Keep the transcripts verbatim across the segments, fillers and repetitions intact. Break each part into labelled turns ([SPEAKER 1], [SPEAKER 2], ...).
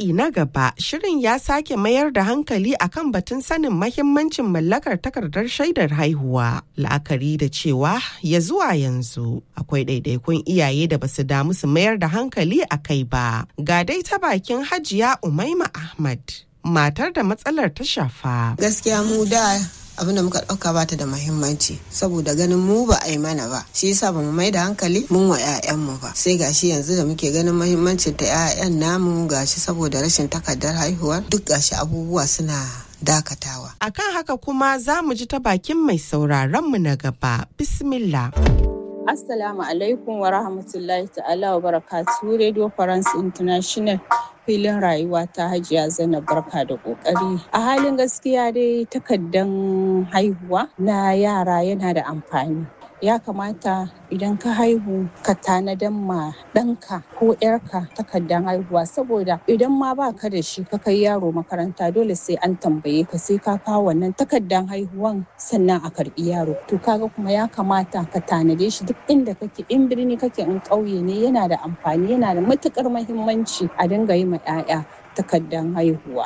[SPEAKER 1] maudu'i na gaba, shirin ya sake mayar da hankali akan batun sanin mahimmancin mallakar takardar shaidar haihuwa. La'akari da cewa ya zuwa yanzu akwai ɗaiɗaikun iyaye da basu damu su mayar da hankali a kai ba. Ga dai ta bakin Hajiya Umaima Ahmad, matar da matsalar ta shafa.
[SPEAKER 2] Gaskiya mu da abin da muka ɗauka ba ta da muhimmanci saboda ganin mu ba a yi mana ba, shi yasa ba mu mai da hankali mun wa 'ya'yanmu ba. Sai gashi yanzu da muke ganin muhimmancin ta 'ya'yan namu, gashi saboda rashin takardar haihuwa duk gashi abubuwa suna dakatawa.
[SPEAKER 1] Akan haka kuma za mu ji ta bakin mai sauraron mu na gaba. Bismillah.
[SPEAKER 3] Assalamu alaikum wa rahmatullahi ta'ala wa barakatuhu. Radio France International, filin rayuwa ta Hajiya Zainab, barka da kokari. A halin gaskiya dai takardan haihuwa na yara yana da amfani. Ya kamata idan ka haihu ka tanadan ma ɗanka ko ‘yarka takardan haihuwa, saboda idan ma ba ka da shi ka kai yaro makaranta dole sai an tambaye ka, sai ka kawo wannan takardan haihuwan sannan a karɓi yaro. To kaga kuma ya kamata ka tanade shi duk inda kake, in birni kake in ƙauye ne, yana da amfani, yana da matuƙar muhimmanci a dinga yi ma ‘ya'ya takardan haihuwa.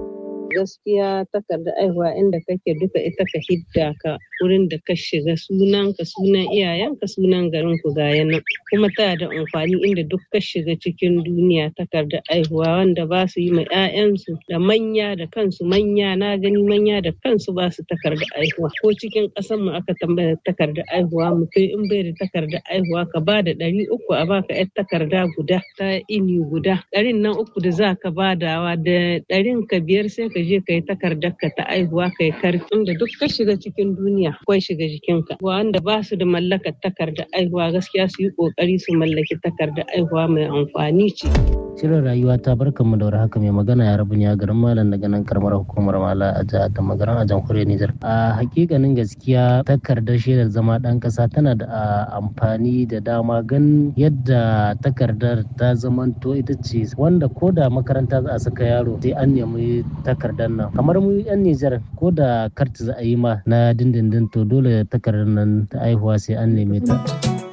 [SPEAKER 4] Gaskiya takardar aihuwa inda kake duka ita ka hidda ka wurin da ka shiga, sunan ka, sunan iyayenka, sunan garin ku ga yana, kuma tana da amfani inda duk ka shiga cikin duniya. Takardar aihuwa wanda ba su yi ma 'ya'yansu da manya da kansu, manya na gani manya da kansu ba su takardar aihuwa. Ko cikin ƙasar mu aka tambaya takardar aihuwa, mutum in bai da takardar aihuwa ka ba da ɗari uku a baka 'yar takarda guda ta ini guda. Ɗarin nan uku da za ka badawa da ɗarin ka biyar sai ka je ka yi takardar ka ta aihuwa ka yi karfin da duk ka shiga cikin duniya akwai shiga jikinka. Wanda ba su da mallakar takardar aihuwa gaskiya su yi kokari su mallaki takardar aihuwa mai amfani ce.
[SPEAKER 5] Shirin rayuwa ta barkan mu da haka mai magana ya rabu ya garin malam daga nan karamar hukumar Mala a jihar da magaran a jamhuriyar Nijar. A hakikanin gaskiya takardar shaidar zama ɗan ƙasa tana da amfani da dama, gan yadda takardar ta zamanto ita ce wanda ko da makaranta za a saka yaro sai an nemi takardar nan. Kamar mu yan Nijar ko da karti za a yi ma na dindindin to dole takardar nan ta aihuwa sai an neme ta.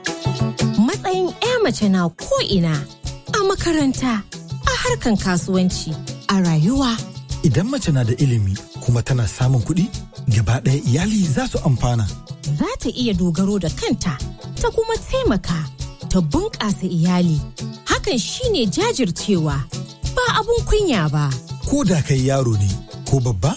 [SPEAKER 6] Matsayin 'ya mace na ko ina, a makaranta, a harkan kasuwanci, a rayuwa.
[SPEAKER 7] Idan mace na da ilimi kuma tana samun kuɗi, gaba ɗaya iyali za su amfana.
[SPEAKER 6] Za ta iya dogaro da kanta, ta kuma taimaka, ta bunƙasa iyali. Hakan shine jajircewa, ba abun kunya ba.
[SPEAKER 7] Ko da kai yaro ne ko babba,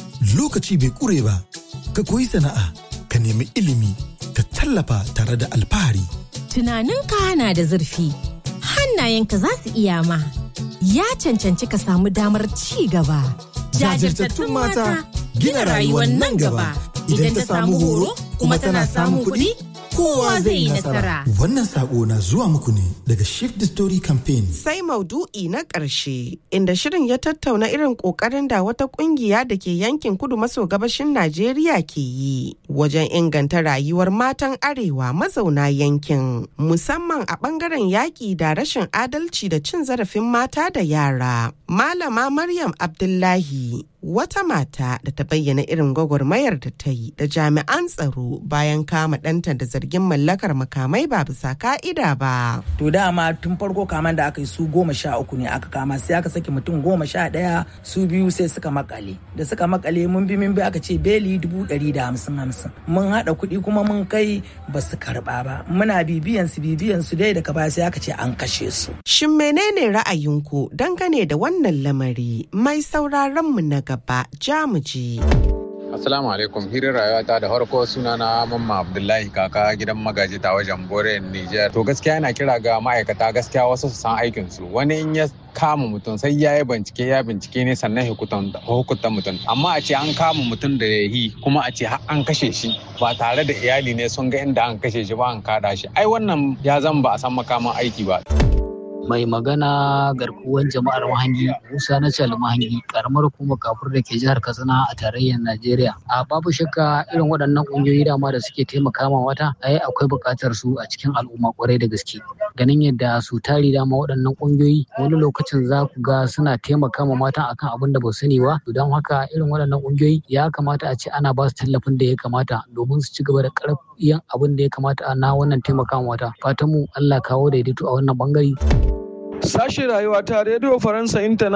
[SPEAKER 7] lokaci bai ƙure ba. Ka koyi sana'a, ka nemi ilimi, ka tallafa tare da alfahari.
[SPEAKER 6] Tunaninka na da zurfi, hannayenka za su iya ma. Ya cancanci ka samu damar ci gaba.
[SPEAKER 7] Jajirtattun mata gina rayuwar nan gaba.
[SPEAKER 6] Idan ta samu horo kuma tana samun kuɗi, kowa zai yi nasara.
[SPEAKER 7] Wannan sako na zuwa muku ne daga Shift the Story Campaign.
[SPEAKER 1] Sai maudu'i na ƙarshe, inda shirin ya tattauna irin ƙoƙarin da wata ƙungiya da ke yankin kudu maso gabashin Najeriya ke yi wajen inganta rayuwar matan arewa mazauna yankin, musamman a ɓangaren yaƙi da rashin adalci da cin zarafin mata da yara. Malama Maryam Abdullahi, wata mata da ta bayyana irin gwagwarmayar da ta yi da jami'an tsaro bayan kama ɗanta da zargin mallakar makamai ba bisa ka'ida ba.
[SPEAKER 8] To dama tun farko kaman da aka yi su goma sha uku ne aka kama, sai aka saki mutum goma sha ɗaya, su biyu sai suka makale. Da suka makale mun bi mun bi aka ce beli dubu ɗari da hamsin hamsin. Mun haɗa kuɗi kuma mun kai ba su karɓa ba. Muna bibiyan su bibiyan su dai daga baya sai aka ce an kashe su.
[SPEAKER 1] Shin menene ra'ayinku dangane da wannan lamari? Mai sauraron mu na gaba jamuji.
[SPEAKER 9] Assalamu alaikum, hirin rayuwata da farko sunana Mamma Abdullahi kaka gidan magaji ta wajen Bore Niger. To gaskiya yana kira ga ma'aikata gaskiya wasu su san aikin su. Wani in ya kama mutum sai ya yi bincike ya bincike ne sannan hukunta mutum. Amma a ce an kama mutum da ya yi kuma a ce an kashe shi ba tare da iyali ne sun ga inda an kashe shi ba an kada shi. Ai wannan ya zan ba a san makaman aiki ba.
[SPEAKER 10] Mai magana garkuwan jama'ar Mahangi Musa na Cal Mahangi, karamar hukumar kafur da ke jihar Katsina a tarayyar Najeriya. A babu shakka irin waɗannan ƙungiyoyi dama da suke taimaka ma wata, ai akwai buƙatar su a cikin al'umma ƙwarai da gaske. Ganin yadda su tari dama waɗannan ƙungiyoyi wani lokacin za ku ga suna taimaka ma mata akan abin da ba su sani ba. Don haka irin waɗannan ƙungiyoyi ya kamata a ce ana ba su tallafin da ya kamata domin su ci gaba da ƙarfiyan abin da ya kamata na wannan taimaka ma wata. Fatan mu Allah kawo daidaito a wannan bangare.
[SPEAKER 11] Sashen rayuwa ta Radio Faransa Internet